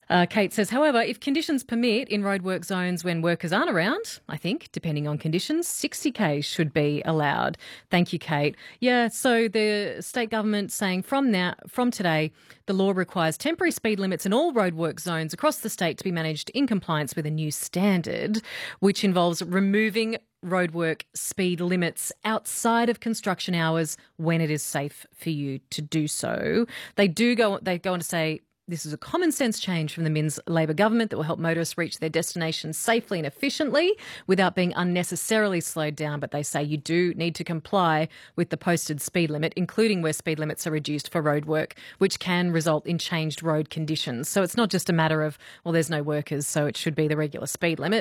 Kate says, however, if conditions permit in roadwork zones when workers aren't around, I think, depending on conditions, 60k should be allowed. Thank you, Kate. Yeah, so the state government saying from today, the law requires temporary speed limits in all roadwork zones across the state to be managed in compliance with a new standard, which involves removing roadwork speed limits outside of construction hours when it is safe for you to do so. They go on to say, this is a common sense change from the Minns Labor government that will help motorists reach their destinations safely and efficiently without being unnecessarily slowed down. But they say you do need to comply with the posted speed limit, including where speed limits are reduced for road work, which can result in changed road conditions. So it's not just a matter of, well, there's no workers, so it should be the regular speed limit.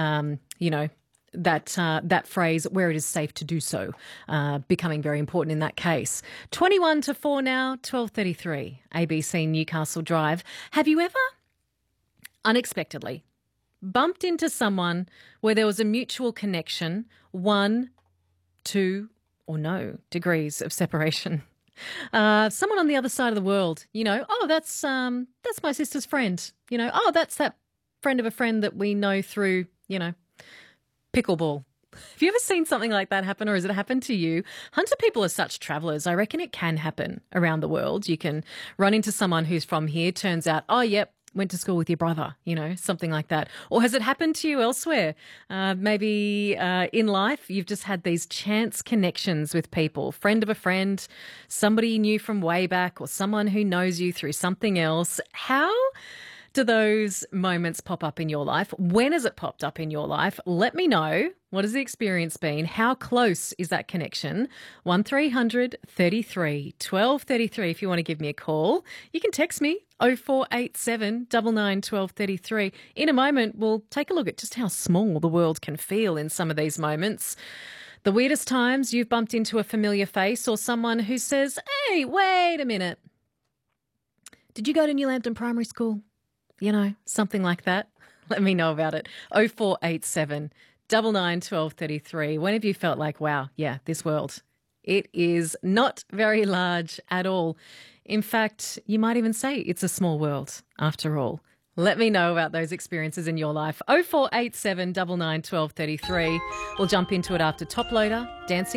That phrase, where it is safe to do so, becoming very important in that case. 21 to 4 now, 12:33, ABC Newcastle Drive. Have you ever unexpectedly bumped into someone where there was a mutual connection, 1, 2 or no degrees of separation? Someone on the other side of the world, that's my sister's friend, that's that friend of a friend that we know through, pickleball. Have you ever seen something like that happen, or has it happened to you? Hunter people are such travellers. I reckon it can happen around the world. You can run into someone who's from here, turns out, oh, yep, went to school with your brother, something like that. Or has it happened to you elsewhere? Maybe in life you've just had these chance connections with people, friend of a friend, somebody you knew from way back, or someone who knows you through something else. How do those moments pop up in your life? When has it popped up in your life? Let me know. What has the experience been? How close is that connection? 1300 33 1233 if you want to give me a call. You can text me 0487 99 1233. In a moment, we'll take a look at just how small the world can feel in some of these moments. The weirdest times you've bumped into a familiar face or someone who says, hey, wait a minute. Did you go to New Lambton Primary School? Something like that. Let me know about it. 0487 99 1233. When have you felt like, wow, yeah, this world, it is not very large at all. In fact, you might even say it's a small world after all. Let me know about those experiences in your life. 0487 99 1233. We'll jump into it after Top Loader, Dancing